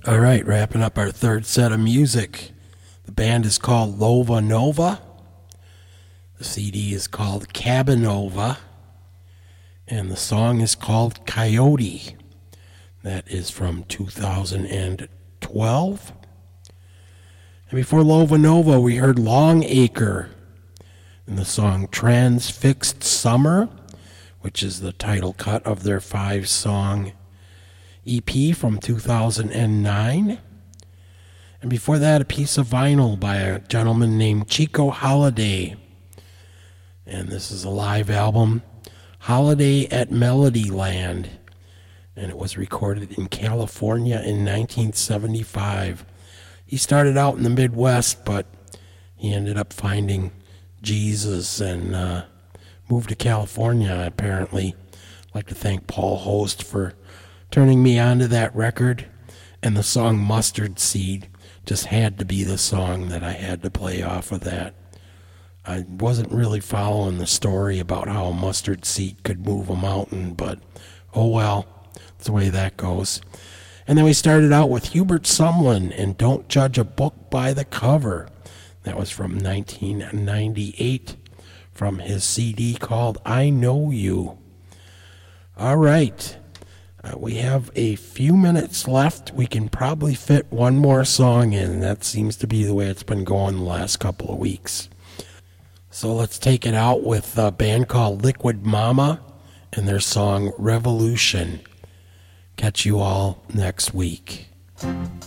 All right, wrapping up our third set of music. The band is called Lova Nova. The CD is called Cabinova. And the song is called Coyote. That is from 2012. And before Lova Nova, we heard Longacre and the song Transfixed Summer, which is the title cut of their 5-song EP from 2009. And before that, a piece of vinyl by a gentleman named Chico Holiday. And this is a live album, Holiday at Melodyland. And it was recorded in California in 1975. He started out in the Midwest, but he ended up finding Jesus and moved to California, apparently. I'd like to thank Paul Host for turning me onto that record, and the song Mustard Seed just had to be the song that I had to play off of that. I wasn't really following the story about how a mustard seed could move a mountain, but oh well, that's the way that goes. And then we started out with Hubert Sumlin and Don't Judge a Book by the Cover. That was from 1998 from his CD called I Know You. All right. We have a few minutes left. We can probably fit one more song in. That seems to be the way it's been going the last couple of weeks. So let's take it out with a band called Liquid Mama and their song Revolution. Catch you all next week.